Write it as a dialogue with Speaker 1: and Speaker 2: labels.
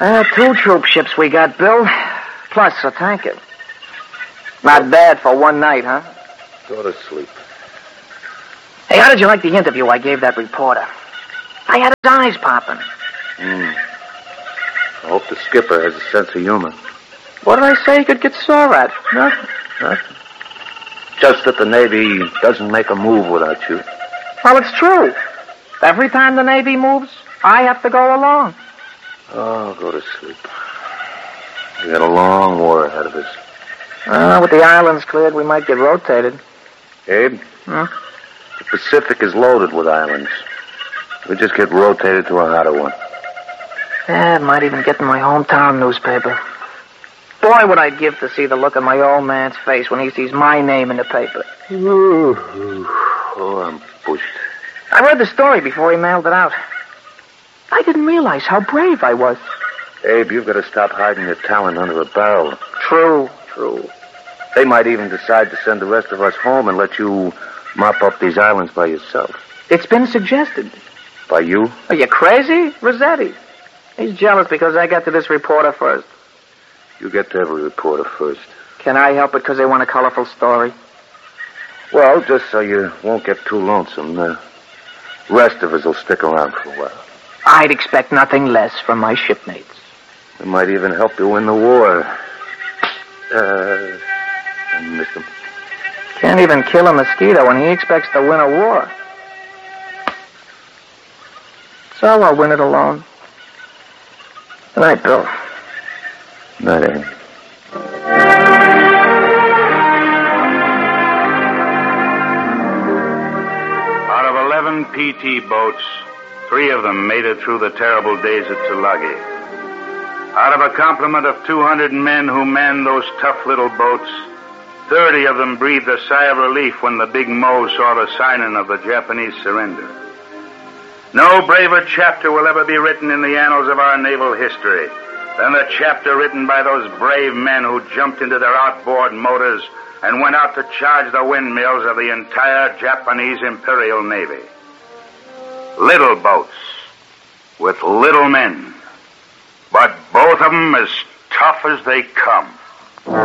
Speaker 1: 2 troop ships we got, Bill. Plus a tanker. Not bad for one night, huh?
Speaker 2: Go to sleep.
Speaker 1: Hey, how did you like the interview I gave that reporter? I had his eyes popping.
Speaker 2: I hope the skipper has a sense of humor.
Speaker 1: What did I say he could get sore at?
Speaker 2: Nothing. Just that the Navy doesn't make a move without you.
Speaker 1: Well, it's true. Every time the Navy moves, I have to go along.
Speaker 2: Oh, go to sleep. We got a long war ahead of us.
Speaker 1: With the islands cleared, we might get rotated.
Speaker 2: Abe?
Speaker 1: Huh?
Speaker 2: The Pacific is loaded with islands. We just get rotated to a hotter one.
Speaker 1: Yeah, it might even get in my hometown newspaper. Boy, would I give to see the look on my old man's face when he sees my name in the paper.
Speaker 2: Oh, I'm pushed.
Speaker 1: I read the story before he mailed it out. I didn't realize how brave I was.
Speaker 2: Abe, you've got to stop hiding your talent under a barrel.
Speaker 1: True.
Speaker 2: They might even decide to send the rest of us home and let you mop up these islands by yourself.
Speaker 1: It's been suggested.
Speaker 2: By you?
Speaker 1: Are you crazy? Rossetti. He's jealous because I got to this reporter first.
Speaker 2: You get to every reporter first.
Speaker 1: Can I help it because they want a colorful story?
Speaker 2: Well, just so you won't get too lonesome, the rest of us will stick around for a while.
Speaker 1: I'd expect nothing less from my shipmates.
Speaker 2: It might even help you win the war. I missed him.
Speaker 1: Can't even kill a mosquito when he expects to win a war. So I'll win it alone. Good night, Bill.
Speaker 2: Night, Abe.
Speaker 3: Out of 11 PT boats, 3 of them made it through the terrible days at Tulagi. Out of a complement of 200 men who manned those tough little boats, 30 of them breathed a sigh of relief when the Big Mo saw the signing of the Japanese surrender. No braver chapter will ever be written in the annals of our naval history than the chapter written by those brave men who jumped into their outboard motors and went out to charge the windmills of the entire Japanese Imperial Navy. Little boats with little men, but both of them as tough as they come.